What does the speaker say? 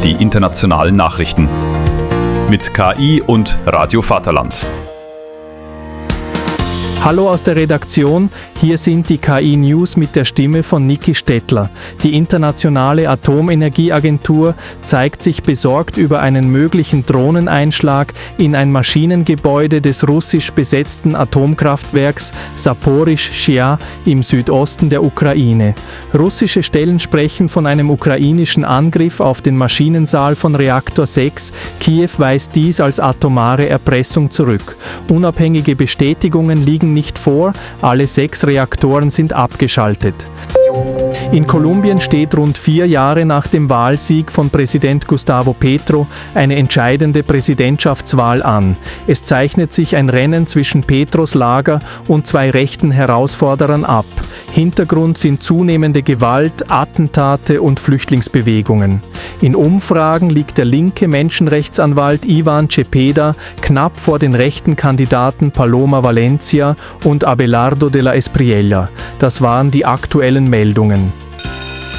die internationalen Nachrichten. Mit KI und Radio Vaterland. Hallo aus der Redaktion, hier sind die KI-News mit der Stimme von Niki Stettler. Die Internationale Atomenergieagentur zeigt sich besorgt über einen möglichen Drohneneinschlag in ein Maschinengebäude des russisch besetzten Atomkraftwerks Saporischschja im Südosten der Ukraine. Russische Stellen sprechen von einem ukrainischen Angriff auf den Maschinensaal von Reaktor 6. Kiew weist dies als atomare Erpressung zurück. Unabhängige Bestätigungen liegen nicht vor, alle 6 Reaktoren sind abgeschaltet. In Kolumbien steht rund 4 Jahre nach dem Wahlsieg von Präsident Gustavo Petro eine entscheidende Präsidentschaftswahl an. Es zeichnet sich ein Rennen zwischen Petros Lager und 2 rechten Herausforderern ab. Hintergrund sind zunehmende Gewalt, Attentate und Flüchtlingsbewegungen. In Umfragen liegt der linke Menschenrechtsanwalt Ivan Cepeda knapp vor den rechten Kandidaten Paloma Valencia und Abelardo de la Espriella. Das waren die aktuellen Meldungen.